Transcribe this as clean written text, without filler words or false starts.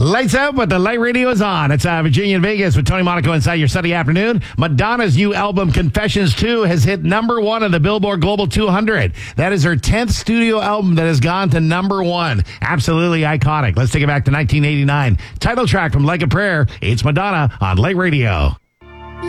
Lights out, but the light radio is on. It's Virginia and Vegas with Tony Monaco inside your Sunday afternoon. Madonna's new album, Confessions 2, has hit number one on the Billboard Global 200. That is her 10th studio album that has gone to number one. Absolutely iconic. Let's take it back to 1989. Title track from Like a Prayer. It's Madonna on Light Radio.